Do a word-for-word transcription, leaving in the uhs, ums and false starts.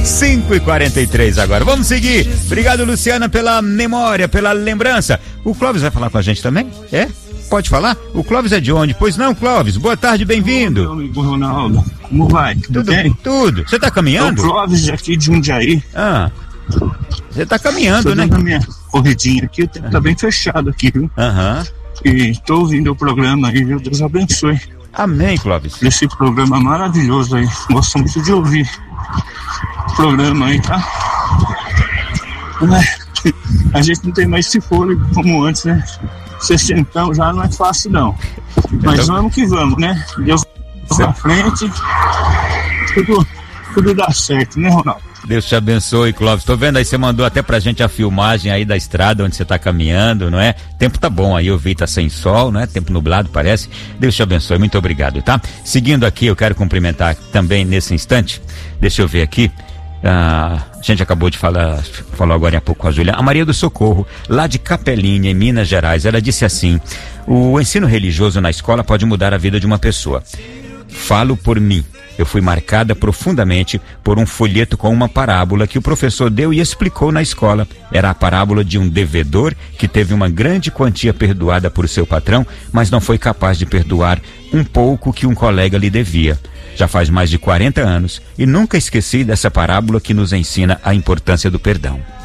cinco e quarenta e três agora. Vamos seguir. Obrigado, Luciana, pela memória, pela lembrança. O Clóvis vai falar com a gente também? É? Pode falar? O Clóvis é de onde? Pois não, Clóvis. Boa tarde, bem-vindo. Meu amigo Ronaldo, como vai? Tudo, tudo bem? Tudo. Você tá caminhando? É o Clóvis aqui de Jundiaí. Ah. Você tá caminhando, tô né? Tô minha corridinha aqui, o tempo tá bem fechado aqui, viu? Aham. Uhum. E tô ouvindo o programa aí, viu? Deus abençoe. Amém, Clóvis. Esse programa maravilhoso aí. Gosto muito de ouvir o programa aí, tá? A gente não tem mais esse fôlego como antes, né? sessentão já não é fácil, não. Mas tô... vamos que vamos, né? Deus na frente, tudo, tudo dá certo, né, Ronaldo? Deus te abençoe, Clóvis. Tô vendo aí, você mandou até pra gente a filmagem aí da estrada onde você tá caminhando, não é? Tempo tá bom aí, eu vi, tá sem sol, não é? Tempo nublado, parece. Deus te abençoe, muito obrigado, tá? Seguindo aqui, eu quero cumprimentar também nesse instante, deixa eu ver aqui, ah, a gente acabou de falar, falou agora há pouco com a Júlia, a Maria do Socorro, lá de Capelinha, em Minas Gerais, ela disse assim: o ensino religioso na escola pode mudar a vida de uma pessoa. Falo por mim. Eu fui marcada profundamente por um folheto com uma parábola que o professor deu e explicou na escola. Era a parábola de um devedor que teve uma grande quantia perdoada por seu patrão, mas não foi capaz de perdoar um pouco que um colega lhe devia. Já faz mais de quarenta anos e nunca esqueci dessa parábola que nos ensina a importância do perdão.